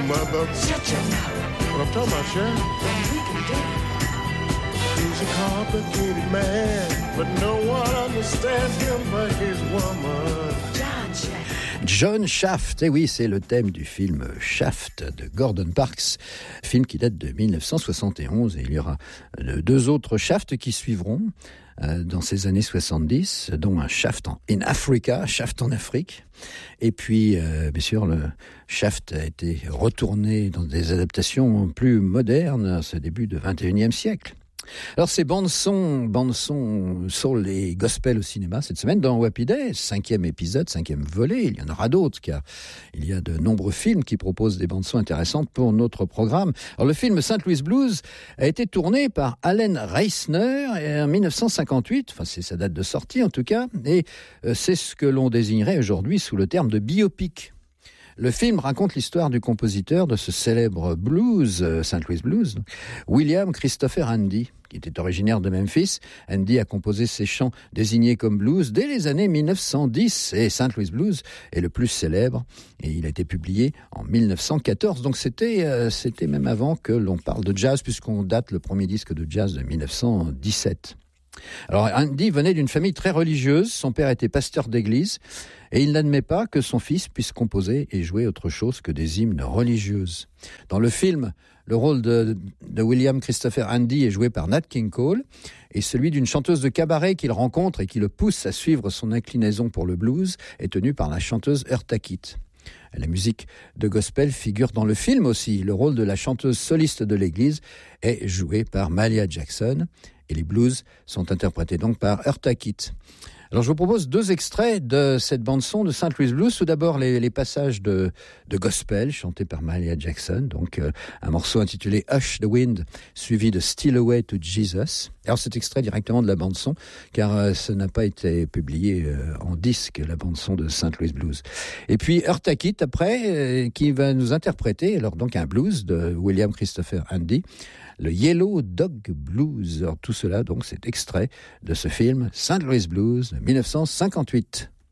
mother. Shut your mouth. What I'm talking about, Sharon? We can do it. He's a complicated man, but no one understands him but his woman. John Shaft. John Shaft, et oui, c'est le thème du film Shaft de Gordon Parks, film qui date de 1971, et il y aura deux autres Shaft qui suivront dans ces années 70, dont un Shaft in Africa, Shaft en Afrique, et puis bien sûr le Shaft a été retourné dans des adaptations plus modernes à ce début du XXIe siècle. Alors ces bandes-son soul et gospel au cinéma cette semaine dans Happy Days, 5e épisode, 5e volet, il y en aura d'autres car il y a de nombreux films qui proposent des bandes-son intéressantes pour notre programme. Alors le film St. Louis Blues a été tourné par Allen Reisner en 1958, enfin c'est sa date de sortie en tout cas, et c'est ce que l'on désignerait aujourd'hui sous le terme de biopic. Le film raconte l'histoire du compositeur de ce célèbre blues, St. Louis Blues, William Christopher Handy, qui était originaire de Memphis. Handy a composé ses chants désignés comme blues dès les années 1910, et St. Louis Blues est le plus célèbre, et il a été publié en 1914, donc c'était même avant que l'on parle de jazz, puisqu'on date le premier disque de jazz de 1917. Alors Handy venait d'une famille très religieuse, son père était pasteur d'église et il n'admet pas que son fils puisse composer et jouer autre chose que des hymnes religieuses. Dans le film, le rôle de William Christopher Handy est joué par Nat King Cole et celui d'une chanteuse de cabaret qu'il rencontre et qui le pousse à suivre son inclinaison pour le blues est tenu par la chanteuse Eartha Kitt. La musique de gospel figure dans le film aussi. Le rôle de la chanteuse soliste de l'église est joué par Mahalia Jackson et les blues sont interprétés donc par Eartha Kitt. Alors je vous propose deux extraits de cette bande-son de St. Louis Blues. Tout d'abord les passages de gospel chantés par Mahalia Jackson, donc un morceau intitulé Hush the Wind, suivi de Still Away to Jesus. Alors cet extrait directement de la bande-son, car ça n'a pas été publié en disque, la bande-son de St. Louis Blues. Et puis Eartha Kitt après, qui va nous interpréter alors donc un blues de William Christopher Handy, le Yellow Dog Blues. Alors tout cela donc c'est extrait de ce film St. Louis Blues de 1958.